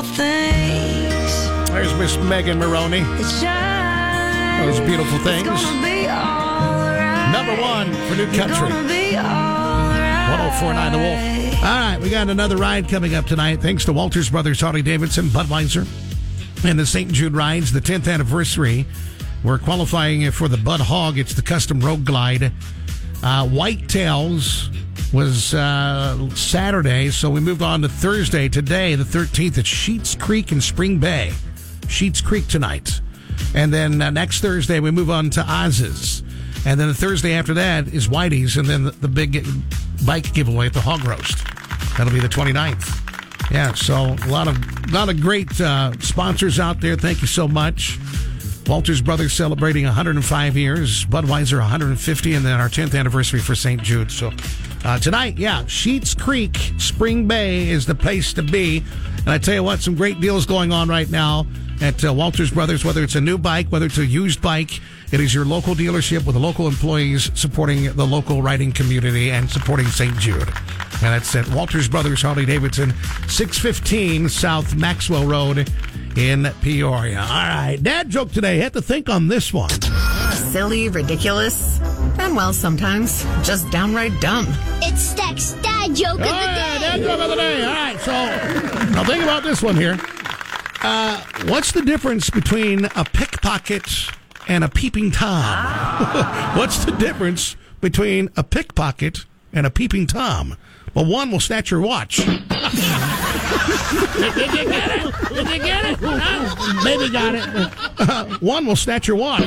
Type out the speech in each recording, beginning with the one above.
things. There's Miss Megan Maroney. Those beautiful things. Number one for New Country. 1049 The Wolf. All right, we got another ride coming up tonight. Thanks to Walters Brothers, Harley-Davidson, Budweiser, and the St. Jude Rides, the 10th anniversary. We're qualifying for the Bud Hog. It's the custom Road Glide. Whitetails was Saturday, so we moved on to Thursday. Today, the 13th, at Sheets Creek in Spring Bay. Sheets Creek tonight. And then next Thursday, we move on to Oz's. And then the Thursday after that is Whitey's, and then the big bike giveaway at the Hog Roast. That'll be the 29th. Yeah, so a lot of great sponsors out there. Thank you so much. Walters Brothers celebrating 105 years, Budweiser 150, and then our 10th anniversary for St. Jude. So tonight, Sheets Creek, Spring Bay is the place to be. And I tell you what, some great deals going on right now at Walters Brothers, whether it's a new bike, whether it's a used bike. It is your local dealership with the local employees supporting the local riding community and supporting St. Jude. And that's at Walters Brothers, Harley-Davidson, 615 South Maxwell Road in Peoria. All right, dad joke today. Had to think on this one. Silly, ridiculous, and well, sometimes just downright dumb. It's Stack's dad joke of the day. Dad joke of the day. All right, so now think about this one here. What's the difference between a pickpocket and a peeping Tom? What's the difference between a pickpocket and a peeping Tom? Well, one will snatch your watch. Did you get it? Did you get it? Maybe got it. One will snatch your watch.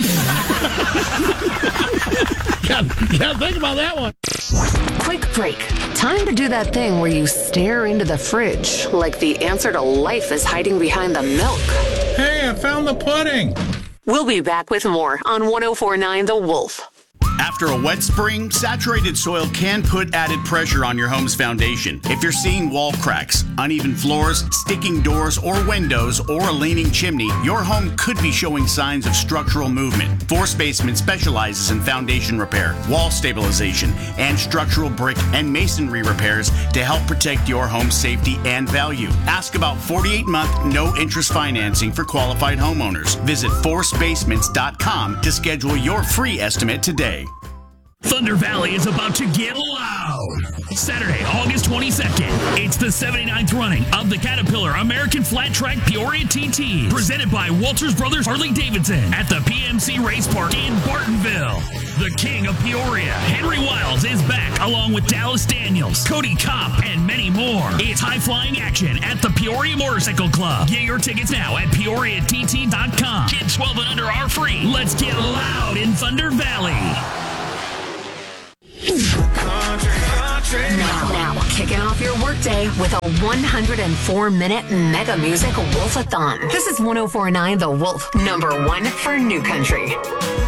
Gotta think about that one. Quick break. Time to do that thing where you stare into the fridge like the answer to life is hiding behind the milk. Hey, I found the pudding. We'll be back with more on 1049 The Wolf. After a wet spring, saturated soil can put added pressure on your home's foundation. If you're seeing wall cracks, uneven floors, sticking doors or windows, or a leaning chimney, your home could be showing signs of structural movement. Force Basement specializes in foundation repair, wall stabilization, and structural brick and masonry repairs to help protect your home's safety and value. Ask about 48-month no-interest financing for qualified homeowners. Visit forcebasements.com to schedule your free estimate today. Thunder Valley is about to get loud. Saturday, August 22nd, it's the 79th running of the Caterpillar American Flat Track Peoria TT, presented by Walters Brothers Harley-Davidson at the PMC Race Park in Bartonville. The king of Peoria, Henry Wiles, is back along with Dallas Daniels, Cody Kopp, and many more. It's high-flying action at the Peoria Motorcycle Club. Get your tickets now at PeoriaTT.com. Kids 12 and under are free. Let's get loud in Thunder Valley. Now, kicking off your workday with a 104-minute mega music wolf-a-thon. This is 1049 The Wolf, number one for New Country.